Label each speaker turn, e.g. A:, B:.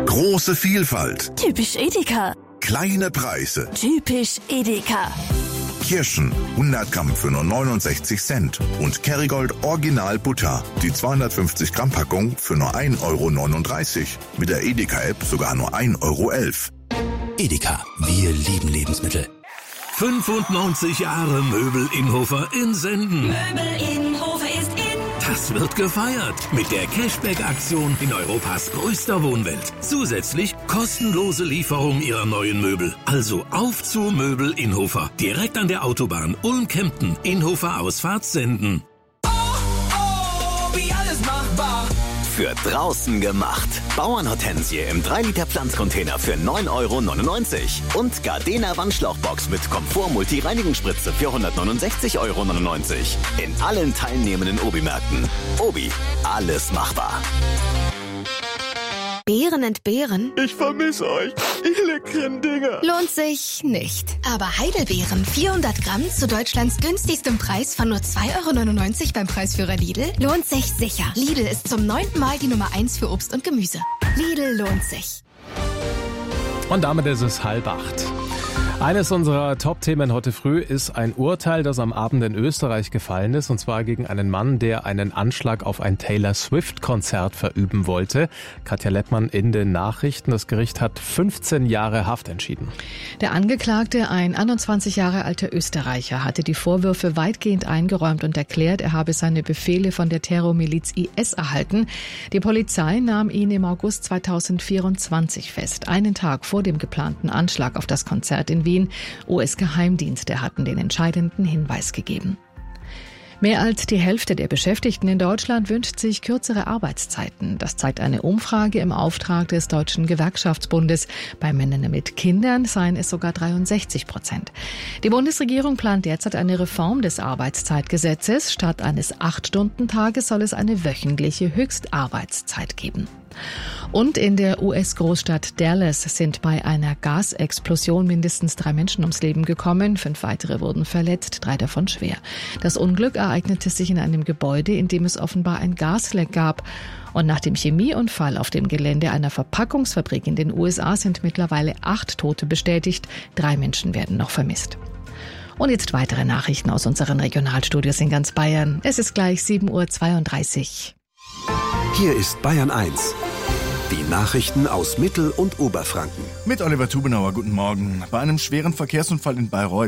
A: Große Vielfalt.
B: Typisch Edeka.
A: Kleine Preise.
B: Typisch Edeka.
A: Kirschen, 100 Gramm für nur 69 Cent. Und Kerrygold Original Butter, die 250 Gramm Packung für nur 1,39 €. Mit der Edeka-App sogar nur 1,11 €.
C: Edeka, wir lieben Lebensmittel.
D: 95 Jahre Möbel Innhofer in Senden.
B: Möbel Innhofer ist in.
D: Das wird gefeiert mit der Cashback-Aktion in Europas größter Wohnwelt. Zusätzlich kostenlose Lieferung Ihrer neuen Möbel. Also auf zu Möbel Innhofer. Direkt an der Autobahn Ulm-Kempten. Innhofer Ausfahrt Senden.
E: Wie alles machbar.
C: Für draußen gemacht. Bauernhortensie im 3-Liter Pflanzcontainer für 9,99 € und Gardena Wandschlauchbox mit Komfort-Multi-Reinigungsspritze für 169,99 € in allen teilnehmenden Obi-Märkten. Obi, alles machbar.
F: Beeren entbehren?
G: Ich vermisse euch, ihr leckeren Dinger.
F: Lohnt sich nicht. Aber Heidelbeeren, 400 Gramm zu Deutschlands günstigstem Preis von nur 2,99 € beim Preisführer Lidl, lohnt sich sicher. Lidl ist zum 9. Mal die Nummer 1 für Obst und Gemüse. Lidl lohnt sich.
H: Und damit ist es 7:30. Eines unserer Top-Themen heute früh ist ein Urteil, das am Abend in Österreich gefallen ist, und zwar gegen einen Mann, der einen Anschlag auf ein Taylor-Swift-Konzert verüben wollte. Katja Lettmann in den Nachrichten. Das Gericht hat 15 Jahre Haft entschieden.
I: Der Angeklagte, ein 21 Jahre alter Österreicher, hatte die Vorwürfe weitgehend eingeräumt und erklärt, er habe seine Befehle von der Terrormiliz IS erhalten. Die Polizei nahm ihn im August 2024 fest, einen Tag vor dem geplanten Anschlag auf das Konzert in Wien. US-Geheimdienste hatten den entscheidenden Hinweis gegeben. Mehr als die Hälfte der Beschäftigten in Deutschland wünscht sich kürzere Arbeitszeiten. Das zeigt eine Umfrage im Auftrag des Deutschen Gewerkschaftsbundes. Bei Männern mit Kindern seien es sogar 63%. Die Bundesregierung plant derzeit eine Reform des Arbeitszeitgesetzes. Statt eines 8-Stunden-Tages soll es eine wöchentliche Höchstarbeitszeit geben. Und in der US-Großstadt Dallas sind bei einer Gasexplosion mindestens 3 Menschen ums Leben gekommen. 5 weitere wurden verletzt, 3 davon schwer. Das Unglück ereignete sich in einem Gebäude, in dem es offenbar ein Gasleck gab. Und nach dem Chemieunfall auf dem Gelände einer Verpackungsfabrik in den USA sind mittlerweile 8 Tote bestätigt. 3 Menschen werden noch vermisst. Und jetzt weitere Nachrichten aus unseren Regionalstudios in ganz Bayern. Es ist gleich 7:32 Uhr.
J: Hier ist Bayern 1. Die Nachrichten aus Mittel- und Oberfranken.
G: Mit Oliver Tubenauer, guten Morgen. Bei einem schweren Verkehrsunfall in Bayreuth